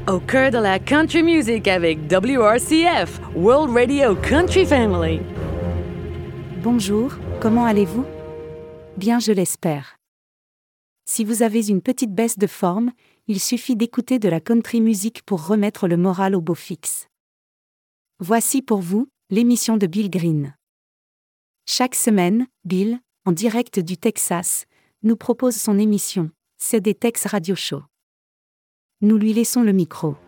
Au cœur de la country music avec WRCF, World Radio Country Family. Bonjour, comment allez-vous? Bien, je l'espère. Si vous avez une petite baisse de forme, il suffit d'écouter de la country music pour remettre le moral au beau fixe. Voici pour vous, l'émission de Bill Green. Chaque semaine, Bill, en direct du Texas, nous propose son émission, c'est des Tex Radio Show. Nous lui laissons le micro.